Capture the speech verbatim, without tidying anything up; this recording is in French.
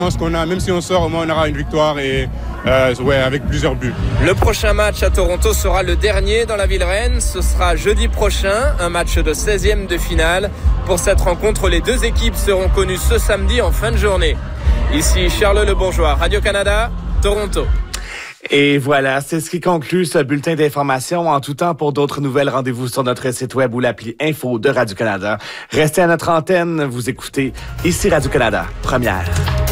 Je pense qu'on a, même si on sort, au moins on aura une victoire et euh, ouais, avec plusieurs buts. Le prochain match à Toronto sera le dernier dans la ville reine. Ce sera jeudi prochain, un match de seizième de finale. Pour cette rencontre, les deux équipes seront connues ce samedi en fin de journée. Ici Charles Le Bourgeois, Radio-Canada, Toronto. Et voilà, c'est ce qui conclut ce bulletin d'information. En tout temps, pour d'autres nouvelles, rendez-vous sur notre site web ou l'appli Info de Radio-Canada. Restez à notre antenne, vous écoutez ici Radio-Canada, première.